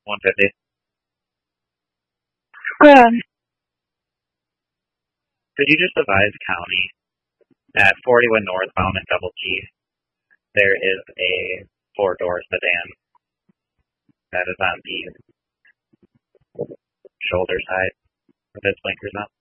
150. Good. Could you just advise County at 41 northbound and Double G, there is a four-door sedan that is on the shoulder side with its blinkers on.